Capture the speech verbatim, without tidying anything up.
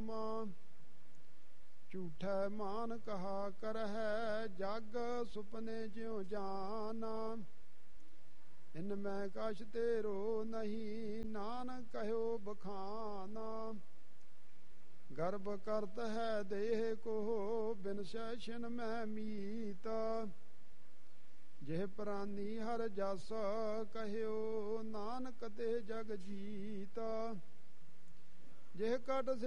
ਮਾਂ। ਝੂਠੈ ਮਾਨ ਕਹਾ ਕਰਹਿ ਜਗ ਸੁਪਨੇ ਜਿਉ ਜਾਨਾ। ਇਨ ਮੈਂ ਕਛ ਤੇਰੋ ਨਹੀਂ ਨਾਨਕ ਕਹਿਓ ਬਖਾਨਾ। ਗਰਭ ਕਰਤ ਹੈ ਦੇਹ ਕੋ ਬਿਨ ਸੈਸ਼ਨ ਮੈਂ ਮੀਤ। ਜਿਹ ਪ੍ਰਾਨੀ ਹਰ ਜਸ ਕਹਿਓ ਨਾਨਕ ਤੇ ਜਗ ਜੀਤ। ਜਿਹ ਕਟ